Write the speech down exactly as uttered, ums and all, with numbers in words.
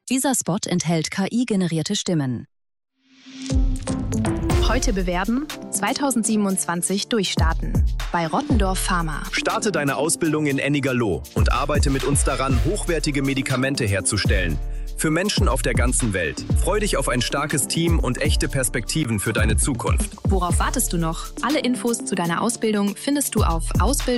Dieser Spot enthält K I-generierte Stimmen. Heute bewerben, zweitausendsiebenundzwanzig durchstarten. Bei Rottendorf Pharma. Starte deine Ausbildung in Ennigerloh und arbeite mit uns daran, hochwertige Medikamente herzustellen. Für Menschen auf der ganzen Welt. Freu dich auf ein starkes Team und echte Perspektiven für deine Zukunft. Worauf wartest du noch? Alle Infos zu deiner Ausbildung findest du auf ausbildung